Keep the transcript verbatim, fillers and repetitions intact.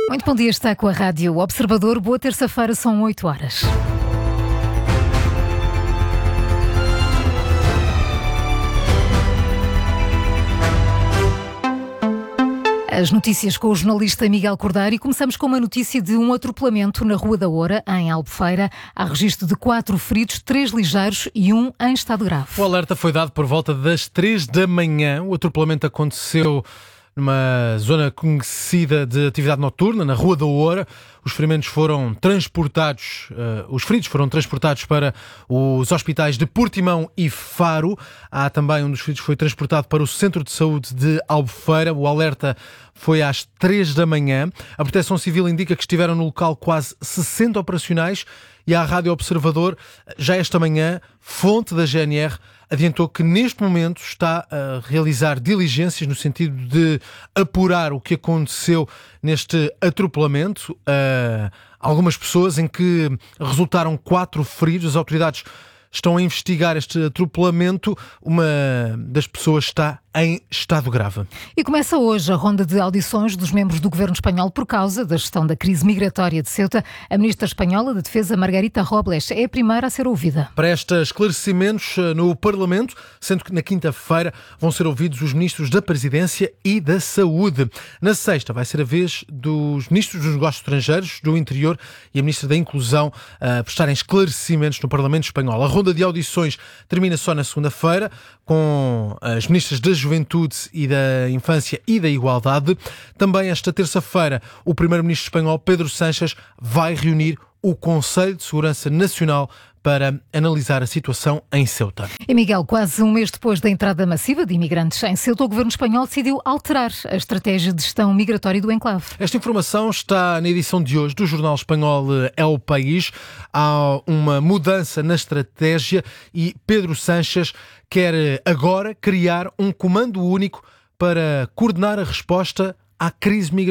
Muito bom dia, está com a Rádio Observador. Boa terça-feira, são oito horas. As notícias com o jornalista Miguel Cordeiro, e começamos com uma notícia de um atropelamento na Rua da Oura, em Albufeira. Há registro de quatro feridos, três ligeiros e um em estado grave. O alerta foi dado por volta das três da manhã. O atropelamento aconteceu numa zona conhecida de atividade noturna, na Rua da Oura. Os ferimentos foram transportados, uh, os feridos foram transportados para os hospitais de Portimão e Faro. Há também um dos feridos que foi transportado para o Centro de Saúde de Albufeira. O alerta foi às três da manhã. A Proteção Civil indica que estiveram no local quase sessenta operacionais e a Rádio Observador, já esta manhã, fonte da G N R, adiantou que neste momento está a realizar diligências no sentido de apurar o que aconteceu neste atropelamento. Uh, algumas pessoas em que resultaram quatro feridos. As autoridades estão a investigar este atropelamento. Uma das pessoas está em estado grave. E começa hoje a ronda de audições dos membros do governo espanhol por causa da gestão da crise migratória de Ceuta. A ministra espanhola da Defesa, Margarita Robles, é a primeira a ser ouvida. Presta esclarecimentos no Parlamento, sendo que na quinta-feira vão ser ouvidos os ministros da Presidência e da Saúde. Na sexta vai ser a vez dos ministros dos Negócios Estrangeiros, do Interior e a ministra da Inclusão a prestarem esclarecimentos no Parlamento espanhol. A ronda de audições termina só na segunda-feira, com as ministras da Juventude e da Infância e da Igualdade. Também esta terça-feira, o primeiro-ministro espanhol, Pedro Sánchez, vai reunir o Conselho de Segurança Nacional para analisar a situação em Ceuta. E Miguel, quase um mês depois da entrada massiva de imigrantes em Ceuta, o governo espanhol decidiu alterar a estratégia de gestão migratória do enclave. Esta informação está na edição de hoje do jornal espanhol El País. Há uma mudança na estratégia e Pedro Sánchez quer agora criar um comando único para coordenar a resposta à crise migratória.